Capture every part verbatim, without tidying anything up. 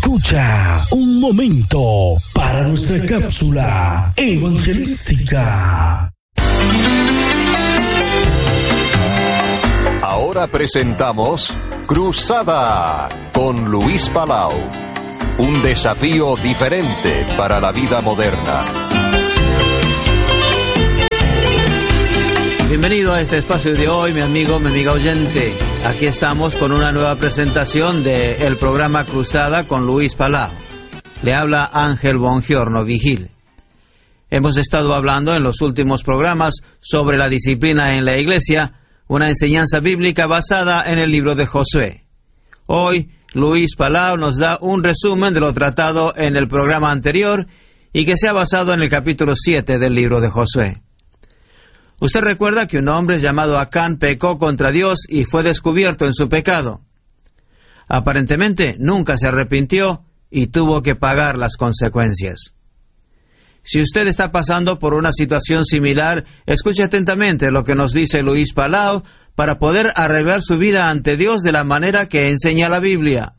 Escucha un momento para nuestra cápsula evangelística. Ahora presentamos Cruzada con Luis Palau. Un desafío diferente para la vida moderna. Bienvenido a este espacio de hoy, mi amigo, mi amiga oyente. Aquí estamos con una nueva presentación del programa Cruzada con Luis Palau. Le habla Ángel Bongiorno Vigil. Hemos estado hablando en los últimos programas sobre la disciplina en la iglesia, una enseñanza bíblica basada en el libro de Josué. Hoy, Luis Palau nos da un resumen de lo tratado en el programa anterior y que se ha basado en el capítulo siete del libro de Josué. Usted recuerda que un hombre llamado Acán pecó contra Dios y fue descubierto en su pecado. Aparentemente nunca se arrepintió y tuvo que pagar las consecuencias. Si usted está pasando por una situación similar, escuche atentamente lo que nos dice Luis Palau para poder arreglar su vida ante Dios de la manera que enseña la Biblia.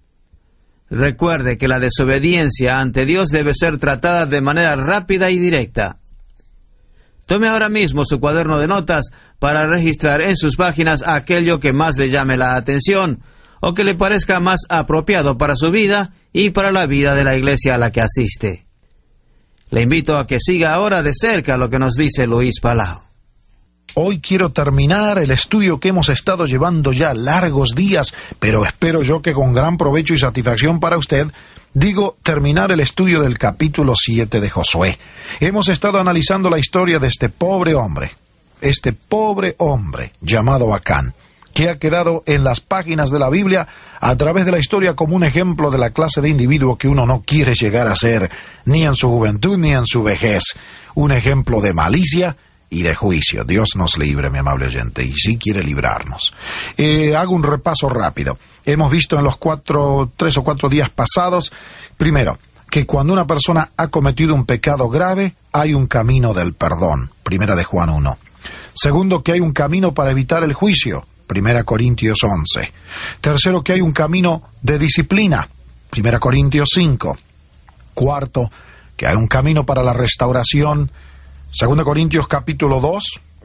Recuerde que la desobediencia ante Dios debe ser tratada de manera rápida y directa. Tome ahora mismo su cuaderno de notas para registrar en sus páginas aquello que más le llame la atención o que le parezca más apropiado para su vida y para la vida de la iglesia a la que asiste. Le invito a que siga ahora de cerca lo que nos dice Luis Palau. Hoy quiero terminar el estudio que hemos estado llevando ya largos días, pero espero yo que con gran provecho y satisfacción para usted. Digo, terminar el estudio del capítulo siete de Josué. Hemos estado analizando la historia de este pobre hombre, este pobre hombre llamado Acán, que ha quedado en las páginas de la Biblia a través de la historia como un ejemplo de la clase de individuo que uno no quiere llegar a ser, ni en su juventud ni en su vejez. Un ejemplo de malicia y de juicio. Dios nos libre, mi amable oyente, y sí quiere librarnos. Eh, hago un repaso rápido. Hemos visto en los cuatro, tres o cuatro días pasados, primero, que cuando una persona ha cometido un pecado grave, hay un camino del perdón, primera de Juan uno. Segundo, que hay un camino para evitar el juicio, primera Corintios once. Tercero, que hay un camino de disciplina, primera Corintios cinco. Cuarto, que hay un camino para la restauración, segunda Corintios capítulo dos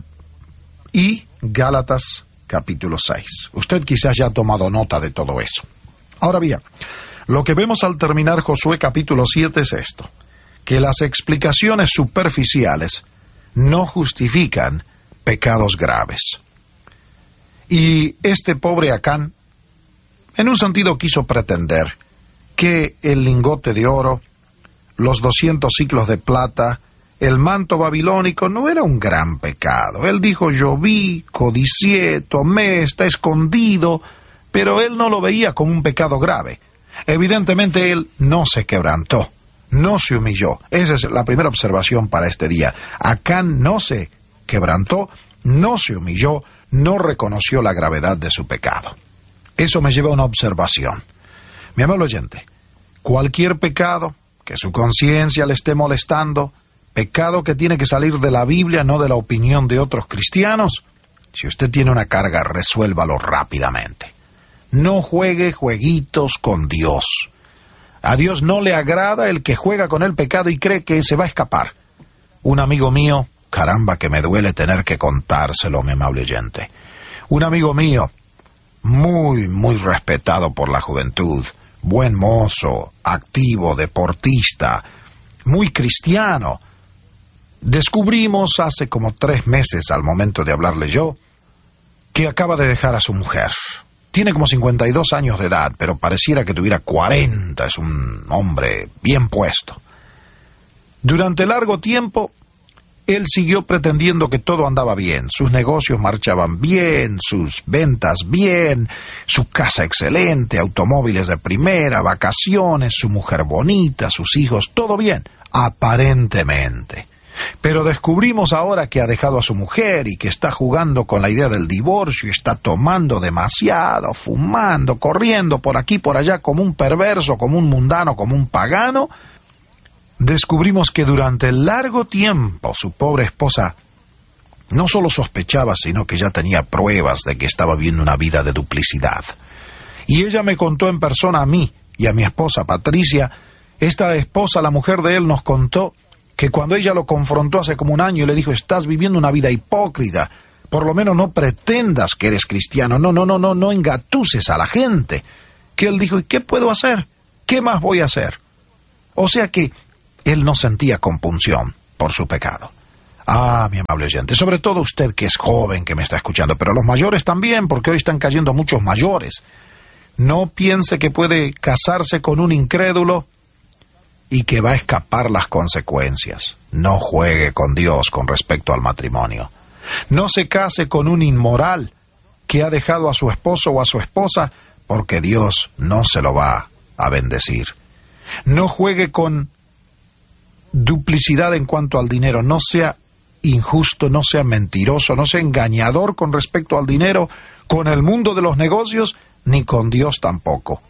y Gálatas capítulo seis. Usted quizás ya ha tomado nota de todo eso. Ahora bien, lo que vemos al terminar Josué capítulo siete es esto, que las explicaciones superficiales no justifican pecados graves. Y este pobre Acán, en un sentido quiso pretender que el lingote de oro, los doscientos siclos de plata, el manto babilónico no era un gran pecado. Él dijo, yo vi, codicié, tomé, está escondido, pero él no lo veía como un pecado grave. Evidentemente él no se quebrantó, no se humilló. Esa es la primera observación para este día. Acán no se quebrantó, no se humilló, no reconoció la gravedad de su pecado. Eso me lleva a una observación. Mi amable oyente, cualquier pecado que su conciencia le esté molestando, pecado que tiene que salir de la Biblia, no de la opinión de otros cristianos, si usted tiene una carga, resuélvalo rápidamente. No juegue jueguitos con Dios. A Dios no le agrada el que juega con el pecado y cree que se va a escapar. Un amigo mío, caramba que me duele tener que contárselo, mi amable oyente. Un amigo mío, muy, muy respetado por la juventud, buen mozo, activo, deportista, muy cristiano. Descubrimos hace como tres meses, al momento de hablarle yo, que acaba de dejar a su mujer. Tiene como cincuenta y dos años de edad, pero pareciera que tuviera cuarenta, es un hombre bien puesto. Durante largo tiempo, él siguió pretendiendo que todo andaba bien, sus negocios marchaban bien, sus ventas bien, su casa excelente, automóviles de primera, vacaciones, su mujer bonita, sus hijos, todo bien, aparentemente. Pero descubrimos ahora que ha dejado a su mujer y que está jugando con la idea del divorcio y está tomando demasiado, fumando, corriendo por aquí por allá como un perverso, como un mundano, como un pagano. Descubrimos que durante largo tiempo su pobre esposa no solo sospechaba, sino que ya tenía pruebas de que estaba viviendo una vida de duplicidad. Y ella me contó en persona a mí y a mi esposa Patricia, esta esposa, la mujer de él, nos contó que cuando ella lo confrontó hace como un año y le dijo, estás viviendo una vida hipócrita, por lo menos no pretendas que eres cristiano, no, no, no, no, no engatuses a la gente. Que él dijo, ¿y qué puedo hacer? ¿Qué más voy a hacer? O sea que él no sentía compunción por su pecado. Ah, mi amable oyente, sobre todo usted que es joven, que me está escuchando, pero los mayores también, porque hoy están cayendo muchos mayores. No piense que puede casarse con un incrédulo y que va a escapar las consecuencias. No juegue con Dios con respecto al matrimonio. No se case con un inmoral que ha dejado a su esposo o a su esposa, porque Dios no se lo va a bendecir. No juegue con duplicidad en cuanto al dinero. No sea injusto, no sea mentiroso, no sea engañador con respecto al dinero, con el mundo de los negocios, ni con Dios tampoco.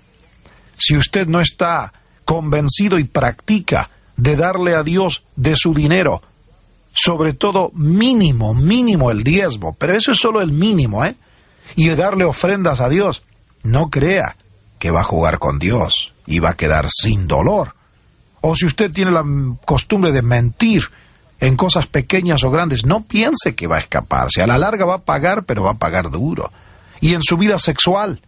Si usted no está convencido y practica de darle a Dios de su dinero, sobre todo mínimo, mínimo el diezmo, pero eso es solo el mínimo, ¿eh? Y de darle ofrendas a Dios, no crea que va a jugar con Dios y va a quedar sin dolor. O si usted tiene la costumbre de mentir en cosas pequeñas o grandes, no piense que va a escaparse. A la larga va a pagar, pero va a pagar duro. Y en su vida sexual,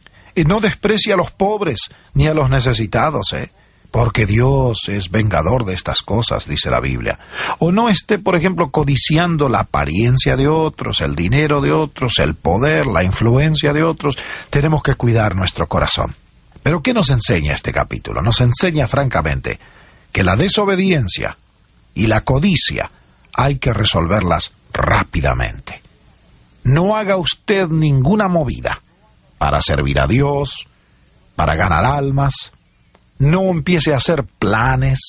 y no desprecie a los pobres ni a los necesitados, ¿eh? Porque Dios es vengador de estas cosas, dice la Biblia. O no esté, por ejemplo, codiciando la apariencia de otros, el dinero de otros, el poder, la influencia de otros. Tenemos que cuidar nuestro corazón. Pero ¿qué nos enseña este capítulo? Nos enseña francamente que la desobediencia y la codicia hay que resolverlas rápidamente. No haga usted ninguna movida para servir a Dios, para ganar almas. No empiece a hacer planes.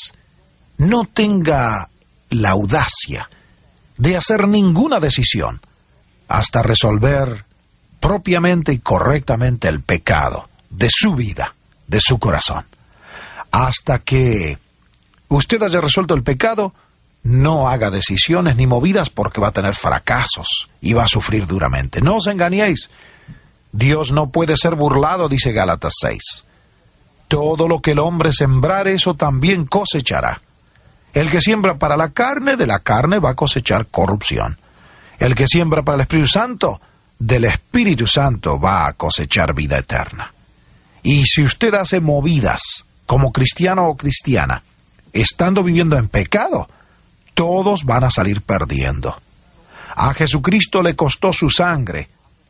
No tenga la audacia de hacer ninguna decisión hasta resolver propiamente y correctamente el pecado de su vida, de su corazón. Hasta que usted haya resuelto el pecado, no haga decisiones ni movidas, porque va a tener fracasos y va a sufrir duramente. No os engañéis. Dios no puede ser burlado, dice Gálatas seis. Todo lo que el hombre sembrare, eso también cosechará. El que siembra para la carne, de la carne va a cosechar corrupción. El que siembra para el Espíritu Santo, del Espíritu Santo va a cosechar vida eterna. Y si usted hace movidas como cristiano o cristiana, estando viviendo en pecado, todos van a salir perdiendo. A Jesucristo le costó su sangre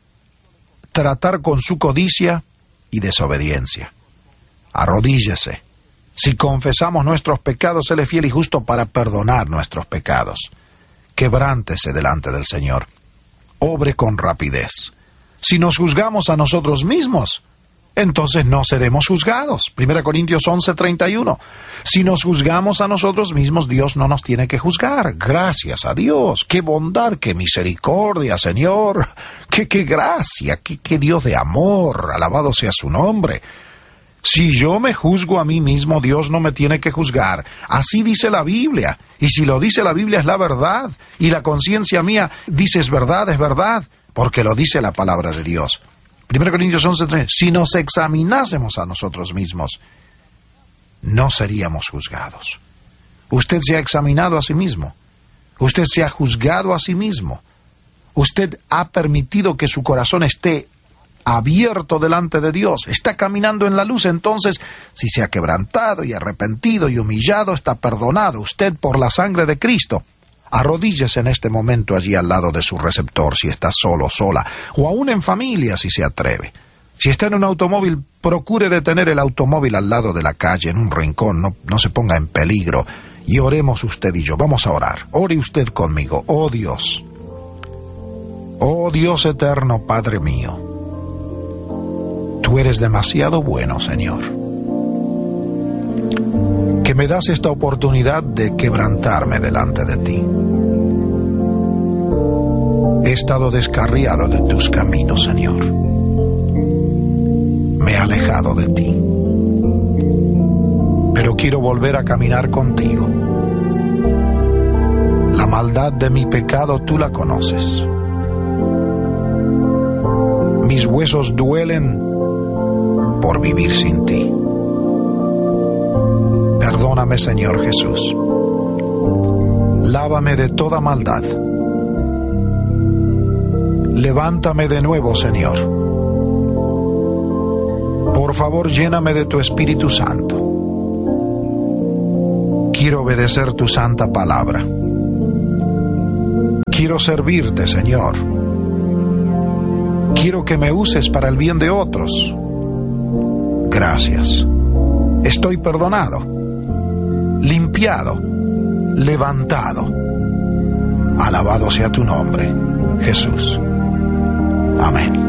tratar con su codicia y desobediencia. Arrodíllese. Si confesamos nuestros pecados, Él es fiel y justo para perdonar nuestros pecados. Quebrántese delante del Señor. Obre con rapidez. Si nos juzgamos a nosotros mismos, entonces no seremos juzgados. Primera Corintios once, treinta y uno. Si nos juzgamos a nosotros mismos, Dios no nos tiene que juzgar. Gracias a Dios. ¡Qué bondad, qué misericordia, Señor! ¡Qué, qué gracia! ¡Qué, qué Dios de amor! Alabado sea su nombre. Si yo me juzgo a mí mismo, Dios no me tiene que juzgar. Así dice la Biblia. Y si lo dice la Biblia, es la verdad. Y la conciencia mía dice, es verdad, es verdad, porque lo dice la palabra de Dios. Primera Corintios once, tres. Si nos examinásemos a nosotros mismos, no seríamos juzgados. Usted se ha examinado a sí mismo. Usted se ha juzgado a sí mismo. Usted ha permitido que su corazón esté abierto delante de Dios. Está caminando en la luz. Entonces, si se ha quebrantado y arrepentido y humillado, está perdonado usted por la sangre de Cristo. Arrodíllese en este momento allí al lado de su receptor, si está solo, sola, o aún en familia, si se atreve. Si está en un automóvil, procure detener el automóvil al lado de la calle, en un rincón, no, no se ponga en peligro, y oremos usted y yo. Vamos a orar. Ore usted conmigo. Oh Dios, oh Dios eterno, Padre mío, tú eres demasiado bueno, Señor, que me das esta oportunidad de quebrantarme delante de ti. He estado descarriado de tus caminos, Señor. Me he alejado de ti, pero quiero volver a caminar contigo. La maldad de mi pecado tú la conoces. Mis huesos duelen por vivir sin ti. perdóname, Señor Jesús. Lávame de toda maldad. Levántame de nuevo, Señor. Por favor, lléname de tu Espíritu Santo. Quiero obedecer tu santa palabra. Quiero servirte, Señor. Quiero que me uses para el bien de otros. Gracias. Estoy perdonado, limpiado, levantado. Alabado sea tu nombre, Jesús. Amén.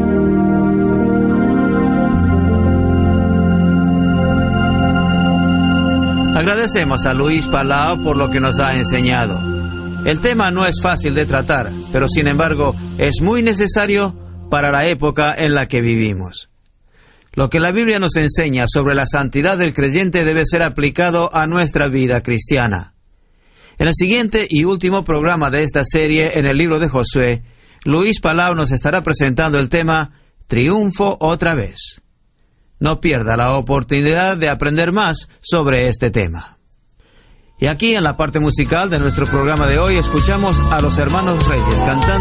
Agradecemos a Luis Palau por lo que nos ha enseñado. El tema no es fácil de tratar, pero sin embargo es muy necesario para la época en la que vivimos. Lo que la Biblia nos enseña sobre la santidad del creyente debe ser aplicado a nuestra vida cristiana. En el siguiente y último programa de esta serie en el libro de Josué, Luis Palau nos estará presentando el tema Triunfo otra vez. No pierda la oportunidad de aprender más sobre este tema. Y aquí en la parte musical de nuestro programa de hoy escuchamos a los hermanos Reyes cantando